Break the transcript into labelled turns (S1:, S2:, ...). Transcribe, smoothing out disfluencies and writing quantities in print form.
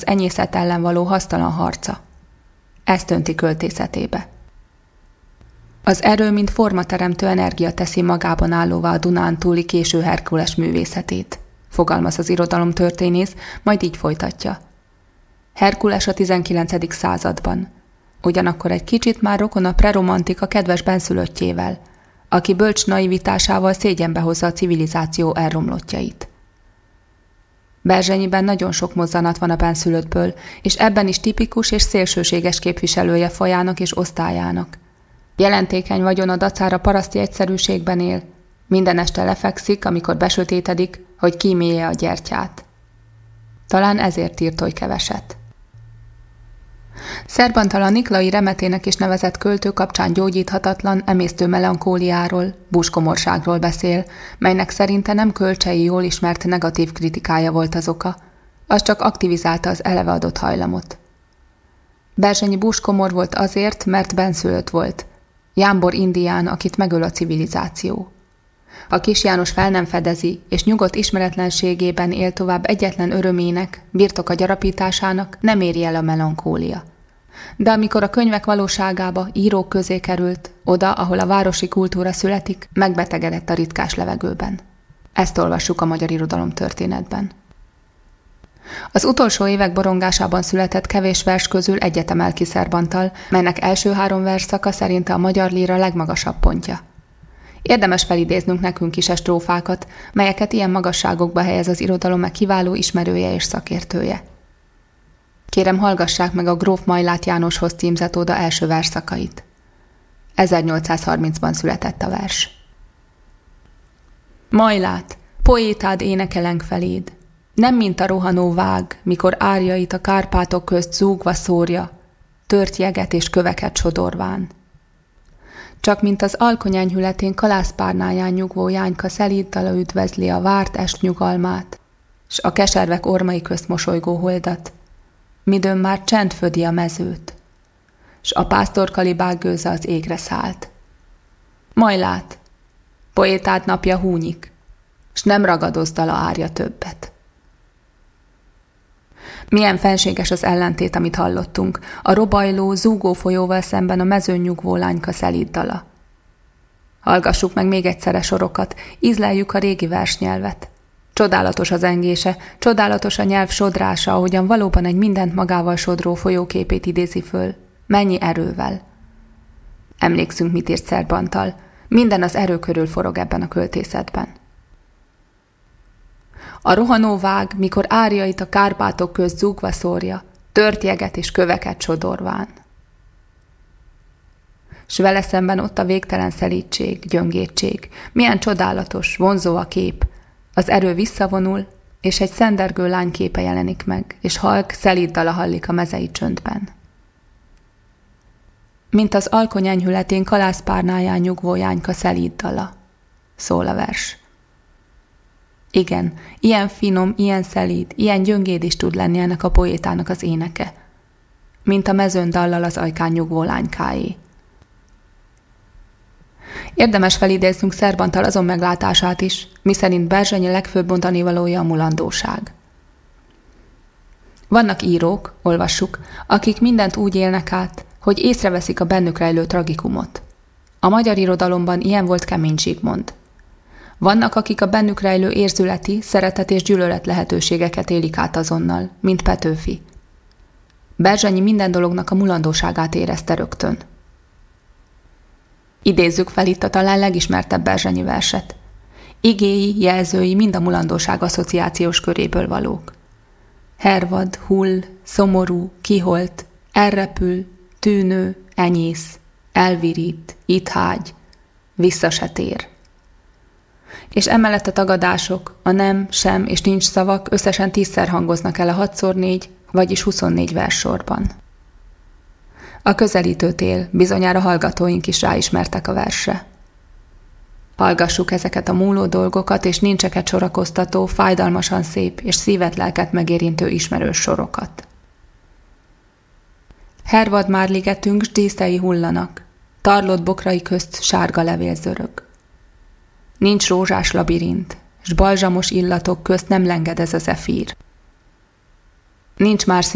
S1: enyészet ellen való hasztalan harca. Ezt önti költészetébe. Az erő, mint formateremtő energia teszi magában állóvá a Dunán túli késő Herkules művészetét, fogalmaz az irodalomtörténész, majd így folytatja. Herkules a 19. században, ugyanakkor egy kicsit már rokon a preromantika kedves benszülöttjével, aki bölcs naivitásával szégyenbe hozza a civilizáció elromlottjait. Berzsenyiben nagyon sok mozzanat van a benszülöttből, és ebben is tipikus és szélsőséges képviselője fajának és osztályának. Jelentékeny vagyona dacára paraszti egyszerűségben él, minden este lefekszik, amikor besötétedik, hogy kímélje a gyertyát. Talán ezért írt oly keveset. Szerbantal a Niklai Remetének is nevezett költő kapcsán gyógyíthatatlan, emésztő melankóliáról, búskomorságról beszél, melynek szerinte nem Kölcsey jól ismert negatív kritikája volt az oka, az csak aktivizálta az eleve adott hajlamot. Berzsenyi búskomor volt azért, mert benszülött volt, jámbor indián, akit megöl a civilizáció. Ha Kis János fel nem fedezi, és nyugodt ismeretlenségében él tovább egyetlen örömének, birtoka gyarapításának, nem éri el a melankólia. De amikor a könyvek valóságába, írók közé került, oda, ahol a városi kultúra születik, megbetegedett a ritkás levegőben. Ezt olvassuk a magyar irodalomtörténetben. Az utolsó évek borongásában született kevés vers közül egyet emel ki Szerbantal, melynek első 3 versszaka szerinte a magyar líra legmagasabb pontja. Érdemes felidéznünk nekünk is strófákat, melyeket ilyen magasságokba helyez az irodalom kiváló ismerője és szakértője. Kérem, hallgassák meg a Gróf Majlát Jánoshoz címzett óda első versszakait. 1830-ban született a vers. Majlát, poétád énekeleng feléd, nem mint a rohanó vág, mikor árjait a Kárpátok közt zúgva szórja, tört jeget és köveket sodorván. Csak mint az alkonyányhületén kalászpárnáján nyugvó jányka szelíddala üdvözli a várt est nyugalmát, s a keservek ormai közt mosolygó holdat, midőn már csend födi a mezőt, s a pásztorkalibák gőze az égre szállt. Majlát, poétád napja húnyik, s nem ragadozz dala árja többet. Milyen fenséges az ellentét, amit hallottunk, a robajló, zúgó folyóval szemben a mezőn nyugvó lányka szelíd dala. Hallgassuk meg még egyszerre sorokat, ízleljük a régi versnyelvet. Csodálatos az zengése, csodálatos a nyelv sodrása, ahogyan valóban egy mindent magával sodró folyóképét idézi föl. Mennyi erővel. Emlékszünk, mit írt Szerbantal. Minden az erő körül forog ebben a költészetben. A rohanó vág, mikor árjait a Kárpátok közt zúgva szórja, tört jeget és köveket sodorván. S vele szemben ott a végtelen szelídség, gyöngétség. Milyen csodálatos, vonzó a kép. Az erő visszavonul, és egy szendergő lány képe jelenik meg, és halk, szelíd dala hallik a mezei csöndben. Mint az alkonyányhületén kalászpárnáján nyugvó jányka szelíd dala, szól a vers. Igen, ilyen finom, ilyen szelíd, ilyen gyöngéd is tud lenni ennek a poétának az éneke, mint a mezőn dallal az ajkán nyugvó lánykáé. Érdemes felidéznünk Szerbantal azon meglátását is, miszerint Berzsenyi legfőbb mondanivalója a mulandóság. Vannak írók, olvassuk, akik mindent úgy élnek át, hogy észreveszik a bennük rejlő tragikumot. A magyar irodalomban ilyen volt Kemény Zsigmond. Vannak, akik a bennük rejlő érzületi, szeretet és gyűlölet lehetőségeket élik át azonnal, mint Petőfi. Berzsenyi minden dolognak a mulandóságát érezte rögtön. Idézzük fel itt a talán legismertebb Berzsenyi verset. Igéi, jelzői mind a mulandóság asszociációs köréből valók. Hervad, hull, szomorú, kiholt, elrepül, tűnő, enyész, elvirít, itt hágy, vissza se tér. És emellett a tagadások, a nem, sem és nincs szavak összesen 10-szer hangoznak el a 6x4, vagyis 24 verssorban. A közelítő tél, bizonyára hallgatóink is ráismertek a versre. Hallgassuk ezeket a múló dolgokat és nincseket sorakoztató, fájdalmasan szép és szívet-lelket megérintő ismerős sorokat. Hervad már ligetünk, s díszei hullanak, tarlott bokrai közt sárga levél zörög. Nincs rózsás labirint, s balzsamos illatok közt nem lenged ez a zefír. Nincs már